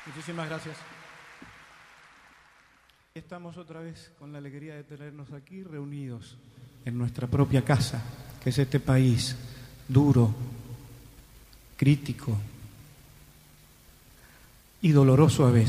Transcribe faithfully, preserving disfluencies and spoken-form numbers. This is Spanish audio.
Muchísimas gracias. Estamos otra vez con la alegría de tenernos aquí reunidos en nuestra propia casa, que es este país duro, crítico y doloroso a veces.